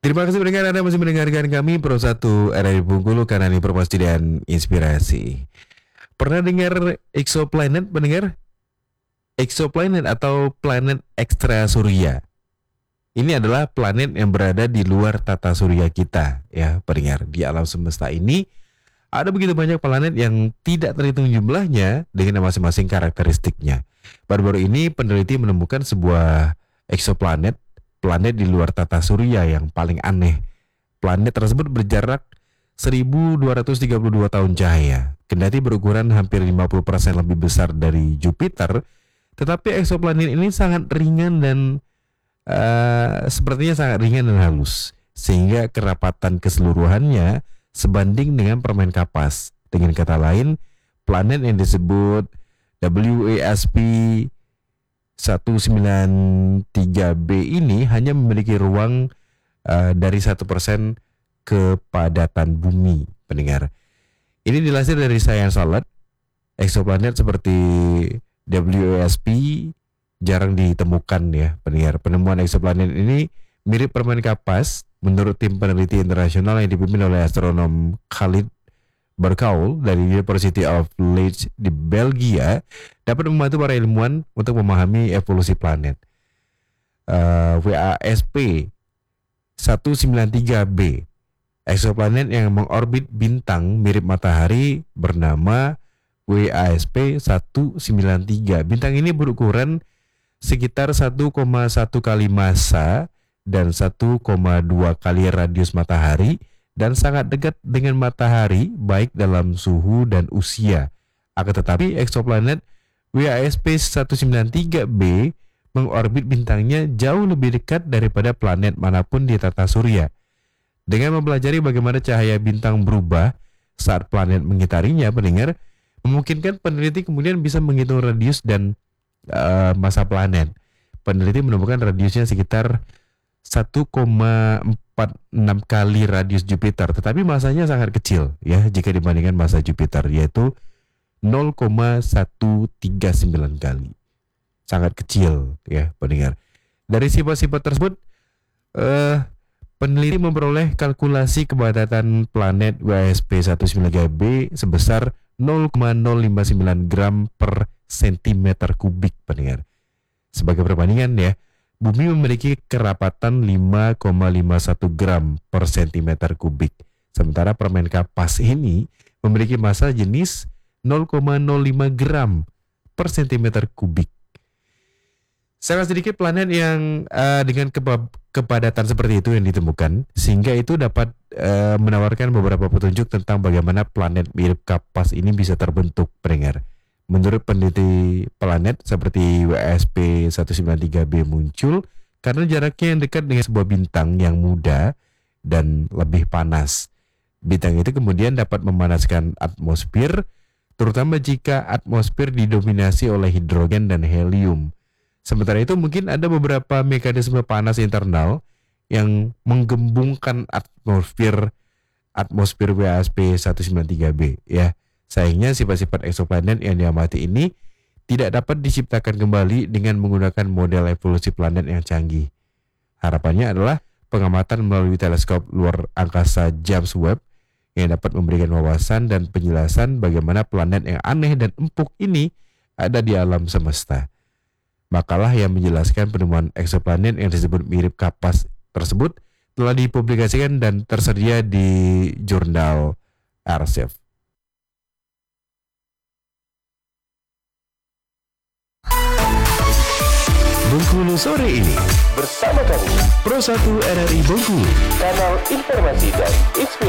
Terima kasih pendengar, Anda masih mendengarkan kami Pro 1 RRI Bengkulu, karena informasi dan inspirasi. Pernah dengar exoplanet, pendengar? Exoplanet atau planet ekstra surya. Ini adalah planet yang berada di luar tata surya kita, ya pendengar. Di alam semesta ini ada begitu banyak planet yang tidak terhitung jumlahnya dengan masing-masing karakteristiknya. Baru-baru ini peneliti menemukan sebuah exoplanet, planet di luar tata surya yang paling aneh. Planet tersebut berjarak 1232 tahun cahaya. Kendati berukuran hampir 50% lebih besar dari Jupiter, tetapi exoplanet ini sangat ringan dan sepertinya sangat ringan dan halus, sehingga kerapatan keseluruhannya sebanding dengan permen kapas. Dengan kata lain, planet yang disebut WASP 193b ini hanya memiliki ruang dari 1% kepadatan bumi, pendengar. Ini dilansir dari Science Alert. Exoplanet seperti WASP jarang ditemukan, ya pendengar. Penemuan exoplanet ini mirip permen kapas menurut tim peneliti internasional yang dipimpin oleh astronom Khalid Barkaoul dari University of Leeds di Belgia, dapat membantu para ilmuwan untuk memahami evolusi planet. WASP 193b, exoplanet yang mengorbit bintang mirip matahari bernama WASP 193. Bintang ini berukuran sekitar 1,1 kali massa dan 1,2 kali radius matahari, dan sangat dekat dengan matahari baik dalam suhu dan usia. Akan tetapi exoplanet WASP 193b mengorbit bintangnya jauh lebih dekat daripada planet manapun di tata surya. Dengan mempelajari bagaimana cahaya bintang berubah saat planet mengitarinya, pendengar, memungkinkan peneliti kemudian bisa menghitung radius dan massa planet. Peneliti menemukan radiusnya sekitar 1,46 kali radius Jupiter, tetapi masanya sangat kecil, ya, jika dibandingkan massa Jupiter, yaitu 0,139 kali. Sangat kecil, ya pendengar. Dari sifat-sifat tersebut, peneliti memperoleh kalkulasi kepadatan planet WASP 193b sebesar 0,059 gram per sentimeter kubik, pendengar. Sebagai perbandingan, ya, Bumi memiliki kerapatan 5,51 gram per sentimeter kubik. Sementara permen kapas ini memiliki massa jenis 0,05 gram per sentimeter kubik. Sangat sedikit planet yang dengan kepadatan seperti itu yang ditemukan, sehingga itu dapat menawarkan beberapa petunjuk tentang bagaimana planet mirip kapas ini bisa terbentuk, pendengar. Menurut peneliti, planet seperti WASP 193b muncul karena jaraknya yang dekat dengan sebuah bintang yang muda dan lebih panas. Bintang itu kemudian dapat memanaskan atmosfer, terutama jika atmosfer didominasi oleh hidrogen dan helium. Sementara itu mungkin ada beberapa mekanisme panas internal yang menggembungkan atmosfer WASP 193b, ya. Sayangnya sifat-sifat exoplanet yang diamati ini tidak dapat diciptakan kembali dengan menggunakan model evolusi planet yang canggih. Harapannya adalah pengamatan melalui teleskop luar angkasa James Webb yang dapat memberikan wawasan dan penjelasan bagaimana planet yang aneh dan empuk ini ada di alam semesta. Makalah yang menjelaskan penemuan exoplanet yang disebut mirip kapas tersebut telah dipublikasikan dan tersedia di jurnal Archive. Bengkulu sore ini bersama kami Pro 1 RRI Bengkulu, kanal informasi dan inspirasi.